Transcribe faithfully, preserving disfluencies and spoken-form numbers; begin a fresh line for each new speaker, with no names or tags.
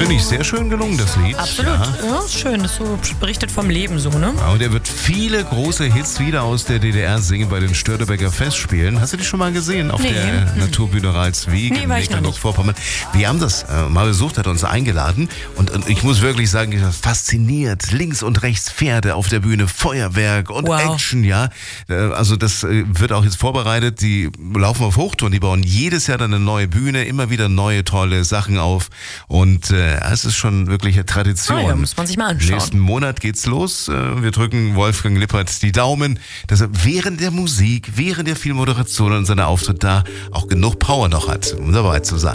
Finde ich sehr schön gelungen, das Lied.
Absolut, ja, ja ist schön. Das so berichtet vom Leben so, ne?
Ja, und er wird viele große Hits wieder aus der D D R singen bei den Störtebeker Festspielen. Hast du die schon mal gesehen auf
Nee.
der Naturbühne Ralswiek
Nee,
in
war ich noch nicht.
Mecklenburg-Vorpommern? Wir haben das äh, mal besucht, hat uns eingeladen und, und ich muss wirklich sagen, ich war fasziniert. Links und rechts Pferde auf der Bühne, Feuerwerk und
Wow.
Action, ja. Äh, also das äh, wird auch jetzt vorbereitet. Die laufen auf Hochtouren, die bauen jedes Jahr dann eine neue Bühne, immer wieder neue tolle Sachen auf und äh, es ist schon wirklich eine Tradition.
Ah ja, muss man sich mal anschauen.
Nächsten Monat geht's los. Äh, Wir drücken Wolfgang Lippert die Daumen, dass er während der Musik, während der vielen Moderation und seiner Auftritt da auch genug Power noch hat, um dabei zu sein.